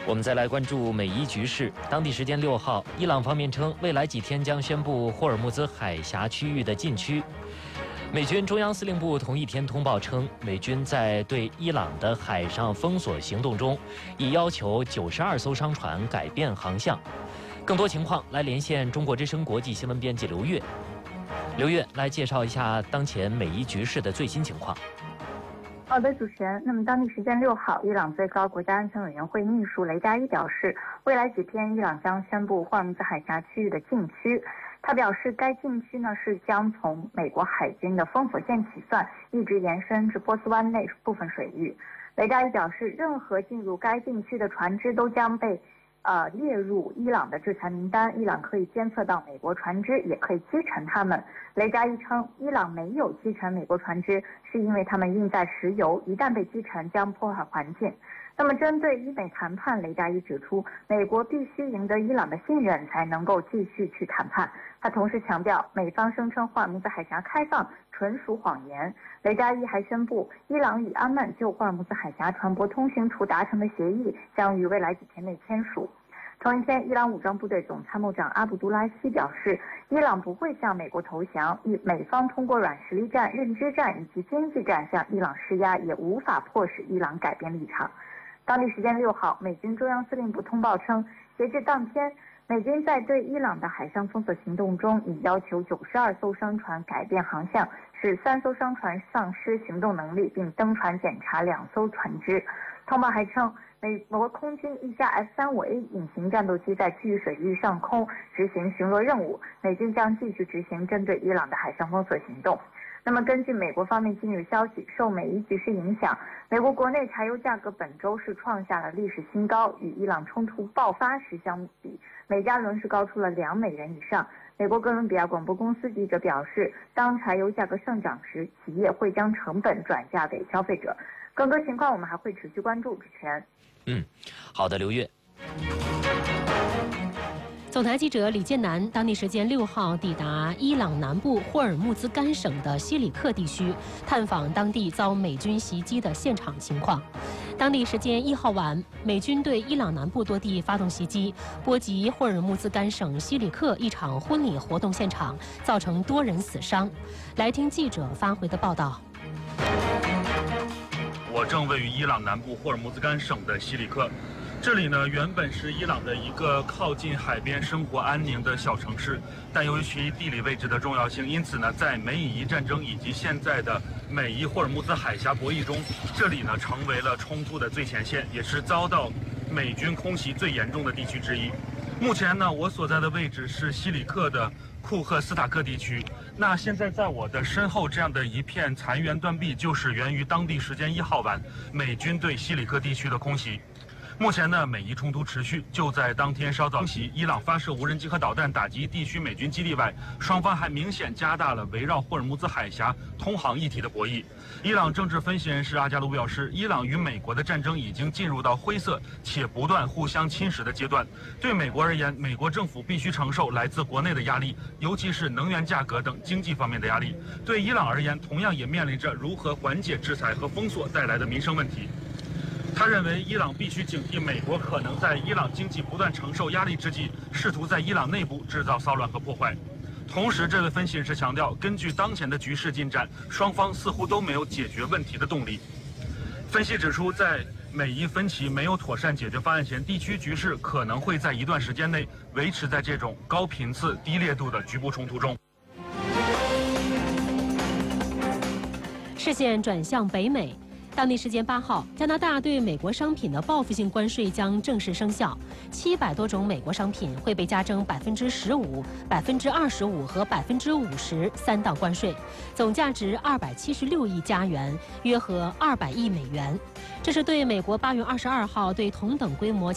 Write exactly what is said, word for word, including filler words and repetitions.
我们再来关注美伊局势。当地时间六号，伊朗方面称，未来几天将宣布霍尔木兹海峡区域的禁区。美军中央司令部同一天通报称，美军在对伊朗的海上封锁行动中，已要求九十二艘商船改变航向。更多情况，来连线中国之声国际新闻编辑刘越。刘越来介绍一下当前美伊局势的最新情况。 好的，主持人。那么，当地时间六号，伊朗最高国家安全委员会秘书雷加伊表示，未来几天伊朗将宣布霍尔木兹海峡区域的禁区。他表示，该禁区呢是将从美国海军的封锁线起算，一直延伸至波斯湾内部分水域。雷加伊表示，任何进入该禁区的船只都将被呃列入伊朗的制裁名单，伊朗可以监测到美国船只，也可以击沉他们。雷加伊称，伊朗没有击沉美国船只，是因为他们运载石油，一旦被击沉将破坏环境。那么，针对伊美谈判，雷加伊指出，美国必须赢得伊朗的信任，才能够继续去谈判。他同时强调，美方声称霍尔木兹海峡开放纯属谎言。雷加伊还宣布，伊朗与阿曼就霍尔木兹海峡船舶通行图达成的协议将于未来几天内签署。同一天，伊朗武装部队总参谋长阿卜杜拉希表示，伊朗不会向美国投降，美方通过软实力战、认知战以及经济战向伊朗施压，也无法迫使伊朗改变立场。当地时间六号，美军中央司令部通报称，截至当天，美军在对伊朗的海上封锁行动中，已要求九十二艘商船改变航向，使三艘商船丧失行动能力，并登船检查两艘船只。通报还称，美国空军一架 F 三十五 A 隐形战斗机在区域水域上空执行巡逻任务，美军将继续执行针对伊朗的海上封锁行动。那么，根据美国方面近日消息，受美伊局势影响，美国国内柴油价格本周是创下了历史新高，与伊朗冲突爆发时相比，每加仑是高出了两美元以上。美国哥伦比亚广播公司记者表示，当柴油价格上涨时，企业会将成本转嫁给消费者。更多情况我们还会持续关注。主持人， 嗯，好的，刘越。 总台记者李建南当地时间六号抵达伊朗南部霍尔木兹干省的西里克地区，探访当地遭美军袭击的现场情况。当地时间一号晚，美军对伊朗南部多地发动袭击，波及霍尔木兹干省西里克一场婚礼活动现场，造成多人死伤。来听记者发回的报道。 我正位于伊朗南部霍尔木兹干省的西里克。这里呢，原本是伊朗的一个靠近海边、生活安宁的小城市，但由于其地理位置的重要性，因此呢，在美以伊战争以及现在的美伊霍尔木兹海峡博弈中，这里呢成为了冲突的最前线，也是遭到美军空袭最严重的地区之一。目前呢，我所在的位置是西里克的库赫斯塔克地区。那现在在我的身后这样的一片残垣断壁，就是源于当地时间一号晚美军对西里克地区的空袭。目前呢，美伊冲突持续。就在当天稍早起，伊朗发射无人机和导弹打击地区美军基地外，双方还明显加大了围绕霍尔木兹海峡通航议题的博弈。伊朗政治分析人士阿加卢表示，伊朗与美国的战争已经进入到灰色且不断互相侵蚀的阶段。对美国而言，美国政府必须承受来自国内的压力，尤其是能源价格等经济方面的压力。对伊朗而言，同样也面临着如何缓解制裁和封锁带来的民生问题。他认为，伊朗必须警惕美国可能在伊朗经济不断承受压力之际，试图在伊朗内部制造骚乱和破坏。同时，这位分析人士强调，根据当前的局势进展，双方似乎都没有解决问题的动力。分析指出，在美伊分歧没有妥善解决方案前，地区局势可能会在一段时间内维持在这种高频次、低烈度的局部冲突中。 视线转向北美。当地时间八号，加拿大对美国商品的报复性关税将正式生效，七百多种美国商品会被加征百分之十五、百分之二十五和百分之五十三道关税，总价值二百七十六亿加元，约合二百亿美元。这是对美国八月二十二号对同等规模